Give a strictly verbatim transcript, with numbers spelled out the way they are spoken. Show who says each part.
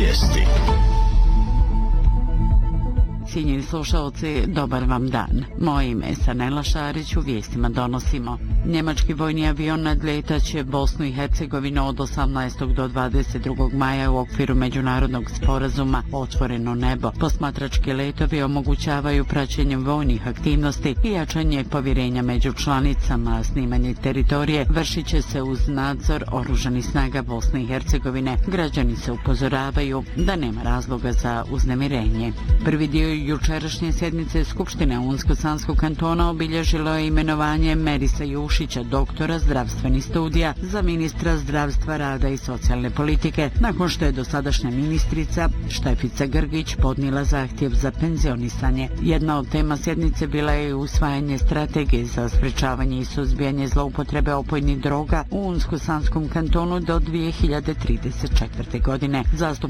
Speaker 1: Vijesti.
Speaker 2: Cijenjeni slušalci, dobar vam dan. Moje ime je Sanela Šarić, u vijestima donosimo. Njemački vojni avion nadljetaće Bosnu i Hercegovinu od osamnaestog do dvadeset drugog maja u okviru međunarodnog sporazuma Otvoreno nebo. Posmatrački letovi omogućavaju praćenje vojnih aktivnosti i jačanje povjerenja među članicama. Snimanje teritorije vršit će se uz nadzor oružanih snaga Bosne i Hercegovine. Građani se upozoravaju da nema razloga za uznemirenje. Prvi dio jučerašnje sjednice Skupštine Unsko-Sanskog kantona obilježilo je imenovanje Merisa Jušića, doktora zdravstvenih studija, za ministra zdravstva, rada i socijalne politike, nakon što je dosadašnja ministrica Štefica Grgić podnijela zahtjev za penzionisanje. Jedna od tema sjednice bila je usvajanje strategije za sprečavanje i suzbijanje zloupotrebe opojnih droga u Unsko-Sanskom kantonu do dvije hiljade trideset četvrte. godine. Zastupnik